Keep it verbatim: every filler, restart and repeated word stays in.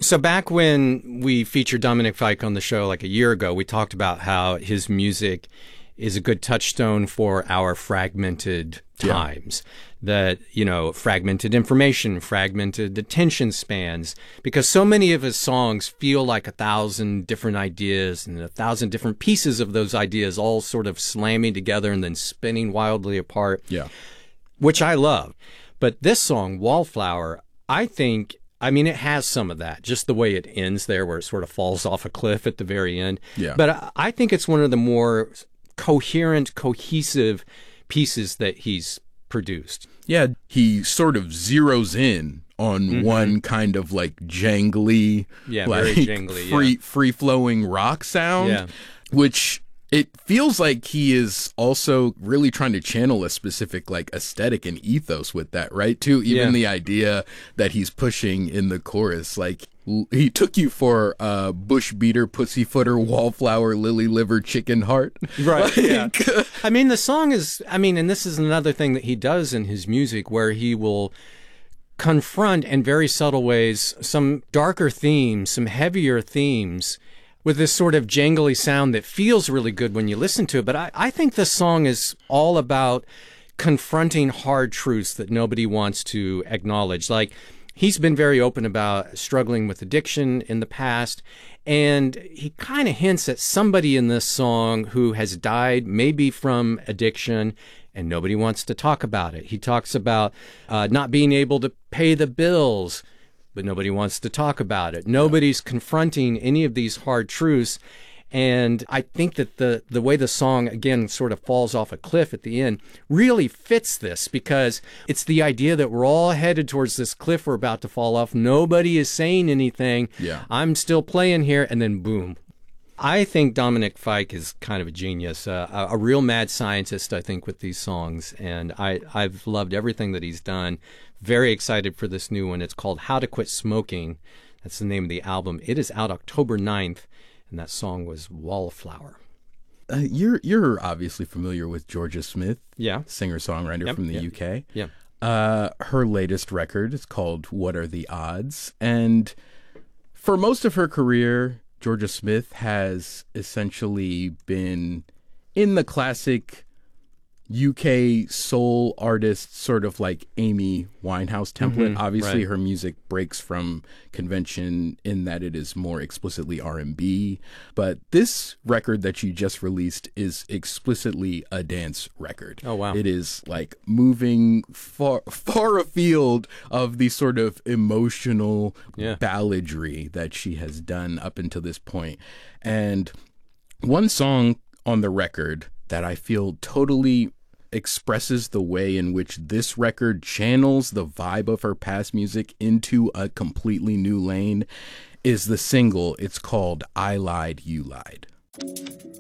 So back when we featured Dominic Fike on the show like a year ago, we talked about how his music is a good touchstone for our fragmented times. Yeah. That, you know, fragmented information, fragmented attention spans, because so many of his songs feel like a thousand different ideas and a thousand different pieces of those ideas all sort of slamming together and then spinning wildly apart. Yeah. Which I love. But this song, Wallflower, I think, I mean, it has some of that, just the way it ends there where it sort of falls off a cliff at the very end. Yeah. But I, I think it's one of the more coherent, cohesive pieces that he's produced. Yeah, he sort of zeroes in on mm-hmm. one kind of like jangly, yeah, like very jangly, free yeah. free flowing rock sound, yeah. which it feels like he is also really trying to channel a specific like aesthetic and ethos with that, right? Too, even yeah. the idea that he's pushing in the chorus, like he took you for uh, bush beater, pussyfooter, wallflower, lily liver, chicken heart, right? Like, yeah. I mean, the song is. I mean, and this is another thing that he does in his music, where he will confront in very subtle ways some darker themes, some heavier themes, with this sort of jangly sound that feels really good when you listen to it. But I, I think this song is all about confronting hard truths that nobody wants to acknowledge. Like, he's been very open about struggling with addiction in the past, and he kind of hints at somebody in this song who has died maybe from addiction, and nobody wants to talk about it. He talks about uh, not being able to pay the bills, but nobody wants to talk about it. Nobody's confronting any of these hard truths. And I think that the, the way the song, again, sort of falls off a cliff at the end really fits this, because it's the idea that we're all headed towards this cliff we're about to fall off. Nobody is saying anything. Yeah. I'm still playing here. And then boom. I think Dominic Fike is kind of a genius, uh, a, a real mad scientist, I think, with these songs. And I, I've loved everything that he's done. Very excited for this new one. It's called How to Quit Smoking. That's the name of the album. It is out October ninth. And that song was Wallflower. Uh, you're you're obviously familiar with Georgia Smith, yeah, singer-songwriter yep, from the yep, U K. Yeah. Uh, her latest record is called What Are the Odds? And for most of her career, Georgia Smith has essentially been in the classic U K soul artist, sort of like Amy Winehouse template. Mm-hmm, Obviously, right. her music breaks from convention in that it is more explicitly R and B. But this record that she just released is explicitly a dance record. Oh, wow. It is like moving far, far afield of the sort of emotional yeah. balladry that she has done up until this point. And one song on the record that I feel totally expresses the way in which this record channels the vibe of her past music into a completely new lane is the single. It's called I Lied, You Lied.